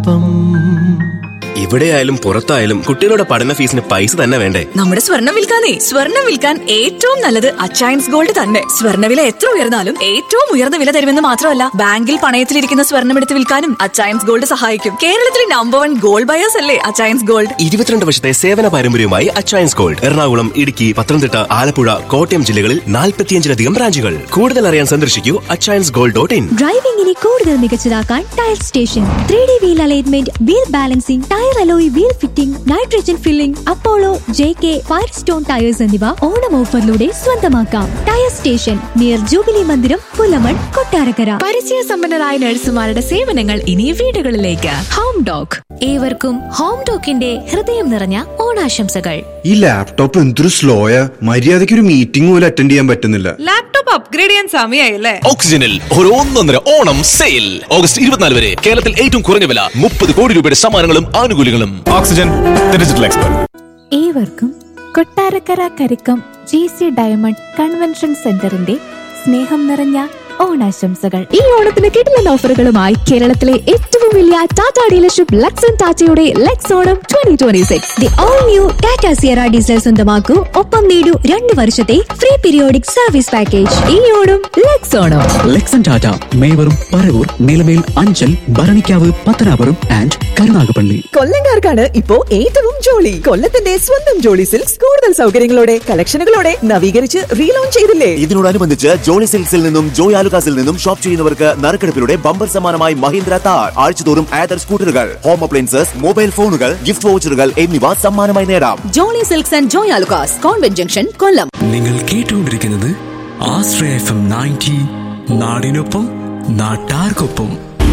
ഒപ്പം. ഇവിടെയായാലും പുറത്തായാലും കുട്ടികളുടെ പഠന ഫീസിന് പൈസ തന്നെ വേണ്ടേ? നമ്മുടെ സ്വർണം വിൽക്കാൻ ഏറ്റവും നല്ലത് അച്ചയൻസ് ഗോൾഡ് തന്നെ. സ്വർണ്ണവില എത്ര ഉയർന്നാലും ഏറ്റവും ഉയർന്ന വില തരുമെന്ന് മാത്രമല്ല, ബാങ്കിൽ പണയത്തിലിരിക്കുന്ന സ്വർണം എടുത്ത് വിൽക്കാനും അച്ചയൻസ് ഗോൾഡ് സഹായിക്കും. കേരളത്തിലെ നമ്പർ 1 ഗോൾഡ് ബയേഴ്സ് അല്ലേ അച്ചയൻസ് ഗോൾഡ്. 22 വർഷത്തെ സേവന പാരമ്പര്യവുമായി അച്ചയൻസ് ഗോൾഡ് എറണാകുളം, ഇടുക്കി, പത്തനംതിട്ട, ആലപ്പുഴ, കോട്ടയം ജില്ലകളിൽ 45-ലധികം ബ്രാഞ്ചുകൾ. കൂടുതൽ അറിയാൻ സന്ദർശിക്കൂ achainsgold.in. ഡ്രൈവിംഗിനെ കൂടുതൽ മികച്ചതാക്കാൻ tyre station. 3D wheel alignment, wheel balancing, tyre alloy wheel fitting, nitrogen filling, Apollo, JK, ഫയർസ്റ്റോൺ tyres എന്നിവ ഓണം ഓഫറിലൂടെ സ്വന്തമാക്കാം. ടയർ സ്റ്റേഷൻ നിയർ ജൂബിലി മന്ദിരം, പുലമൺ, കൊട്ടാരക്കര. പരിചയസമ്പന്നരായ നഴ്സുമാരുടെ സേവനങ്ങൾ ഇനി വീടുകളിലേക്ക്. ഹോം ഡോക്. ഏവർക്കും ഹോം ഡോക്കിന്റെ ഹൃദയം നിറഞ്ഞ ഓണാശംസകൾ. ഈ ലാപ്ടോപ്പ് എന്തൊരു സ്ലോയാ, മര്യാദയ്ക്ക് ഒരു മീറ്റിംഗ് പോലും അറ്റൻഡ് ചെയ്യാൻ പറ്റുന്നില്ല. ലാപ്ടോപ്പ് അപ്ഗ്രേഡ് ചെയ്യാൻ സമയമായില്ലേ? ഓക്സിജനിൽ ഒരു 1.5 ഓണം സെയിൽ. ഓഗസ്റ്റ് 24 വരെ കേരളത്തിൽ ഏറ്റവും കുറഞ്ഞ വില, 30 കോടി രൂപയുടെ സമ്മാനങ്ങളും ആനുകൂല്യങ്ങളും. Oxygen, digital expert. ഏവർക്കും Kottarakkara Karikkam GC diamond convention സെന്ററിന്റെ സ്നേഹം നിറഞ്ഞ ഓണാശംസകൾ. ഈ ഓണത്തിന് കിടിലൻ ഓഫറുകളുമായി കേരളത്തിലെ ഏറ്റവും വലിയ ടാറ്റ ഡീലർഷിപ്പ് ലക്സൺ ടാറ്റയുടെ Lex Onam 2026. The all new Tata Sierra diesel സ്വന്തമാക്കൂ. ഒപ്പം നേടൂ 2 വർഷത്തെ ഫ്രീ പീരിയോഡിക് സർവീസ് പാക്കേജ്. ഈ Onam Lex Onam. Luxon Tata മേവറും, Paravur, Nilamel, Anchal, Bharanikkavu, Pathanapuram and Karunagappally. കൊല്ലംകാർക്കാണ് ഇപ്പോ ഏറ്റവും ജോളി. കൊല്ലത്തിന്റെ സ്വന്തം ജോളി സിൽക്സ് കൂടുതൽ സൗകര്യങ്ങളോടെ, കളക്ഷനുകളോടെ നവീകരിച്ച് റീലോഞ്ച് ചെയ്തില്ലേ? ഇതിനോടനുബന്ധിച്ച് ജോളി സിൽക്സിൽ നിന്നും ജോയ് ആലുകാസിൽ നിന്നും ഷോപ്പ് ചെയ്യുന്നവർക്ക് നറുക്കെടുപ്പിലൂടെ ബമ്പർ സമ്മാനമായി മഹീന്ദ്ര താർ, ആഴ്ചതോറും ആദർ സ്കൂട്ടറുകൾ, ഹോം അപ്ലയൻസസ്, മൊബൈൽ ഫോണുകൾ, ഗിഫ്റ്റ് വൗച്ചറുകൾ എന്നിവ സമ്മാനമായി നേടാം. Jolly silks and Joy Alukkas, convent junction, കൊല്ലം. നിങ്ങൾ കേട്ടുകൊണ്ടിരിക്കുന്നത് ആശ്രയ FM 90, നാടിനൊപ്പം നാട്ടാർക്കൊപ്പം.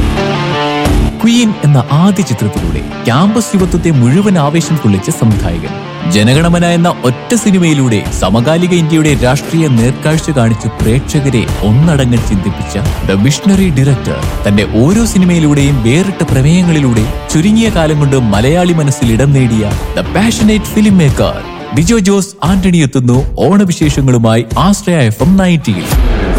ക്വീൻ എന്ന ആദ്യ ചിത്രത്തിലൂടെ ക്യാമ്പസ് യുവത്വത്തെ മുഴുവൻ ആവേശം കൊള്ളിച്ച സംവിധായകൻ, ജനഗണമന എന്ന ഒറ്റ സിനിമയിലൂടെ സമകാലിക ഇന്ത്യയുടെ രാഷ്ട്രീയ നേർക്കാഴ്ച കാണിച്ച് പ്രേക്ഷകരെ ഒന്നടങ്കം ചിന്തിപ്പിച്ച ദ വിഷണറി ഡയറക്ടർ, തന്റെ ഓരോ സിനിമയിലൂടെയും വേറിട്ട പ്രമേയങ്ങളിലൂടെ ചുരുങ്ങിയ കാലം കൊണ്ട് മലയാളി മനസ്സിൽ ഇടം നേടിയ the passionate film maker Dijo Jose Antony എത്തുന്നു ഓണവിശേഷങ്ങളുമായി ആശ്രയ FM 90.